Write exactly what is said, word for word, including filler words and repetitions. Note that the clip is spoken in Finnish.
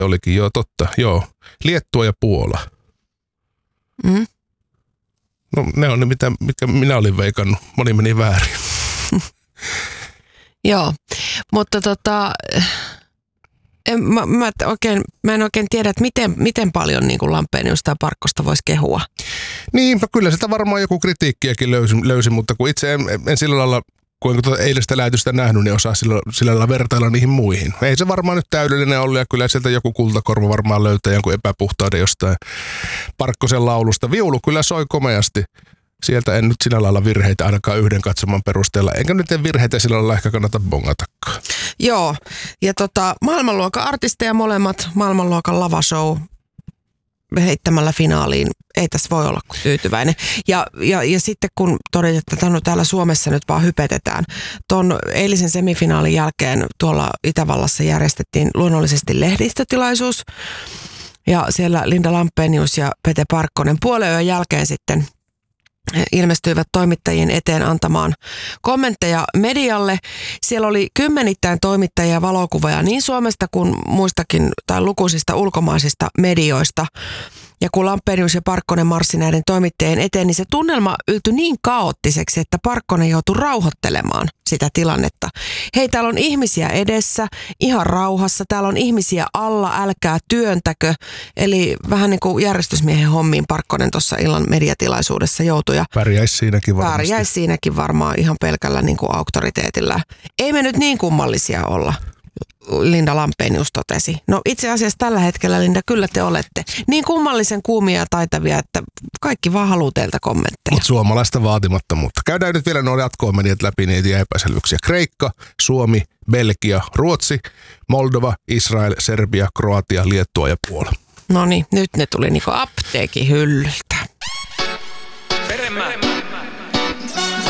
olikin, joo totta, joo. Liettua ja Puola. Mm. No ne on ne, mitä, mitkä minä olin veikannut. Moni meni väärin. Joo, mutta tota, en, mä, mä, oikein, mä en oikein tiedä, että miten, miten paljon niin kuin Lampeniusta ja Parkkosta voisi kehua. Niin, no kyllä sitä varmaan joku kritiikkiäkin löysi, löysi mutta kun itse en, en sillä lailla, kun en tuota eilistä lähetystä nähnyt, niin osaa sillä, sillä lailla vertailla niihin muihin. Ei se varmaan nyt täydellinen ollut ja kyllä sieltä joku kultakorva varmaan löytää jonkun epäpuhtauden jostain Parkkosen laulusta. Viulu kyllä soi komeasti. Sieltä en nyt sillä lailla virheitä ainakaan yhden katsoman perusteella. Enkä nyt virheitä sillä lailla ehkä kannata bongatakaan. Joo, ja tota, maailmanluokan artisteja molemmat, maailmanluokan lavashow heittämällä finaaliin. Ei tässä voi olla kuin tyytyväinen. Ja, ja, ja sitten kun todetaan, että no täällä Suomessa nyt vaan hypetetään. Tuon eilisen semifinaalin jälkeen tuolla Itävallassa järjestettiin luonnollisesti lehdistötilaisuus. Ja siellä Linda Lampenius ja Pete Parkkonen puolen jälkeen sitten ilmestyivät toimittajien eteen antamaan kommentteja medialle. Siellä oli kymmenittäin toimittajia ja valokuvia niin Suomesta kuin muistakin tai lukuisista ulkomaisista medioista. Ja kun Lampenius ja Parkkonen marssi näiden toimittajien eteen, niin se tunnelma yltyi niin kaoottiseksi, että Parkkonen joutui rauhoittelemaan sitä tilannetta. Hei, täällä on ihmisiä edessä, ihan rauhassa. Täällä on ihmisiä alla, älkää työntäkö. Eli vähän niin kuin järjestysmiehen hommiin Parkkonen tuossa illan mediatilaisuudessa joutui. Ja pärjäisi siinäkin varmasti. Pärjäisi siinäkin varmaan ihan pelkällä niin kuin auktoriteetillä. Ei me nyt niin kummallisia olla. Linda Lampenius totesi. No itse asiassa tällä hetkellä, Linda, kyllä te olette niin kummallisen kuumia ja taitavia, että kaikki vaan haluaa teiltä kommentteja. Mutta suomalaista vaatimatta, käydään nyt vielä nuo jatko-mediat läpi niitä ja epäselvyyksiä. Kreikka, Suomi, Belgia, Ruotsi, Moldova, Israel, Serbia, Kroatia, Liettua ja Puola. No niin, nyt ne tuli niinku apteekin hyllyltä. Peremä,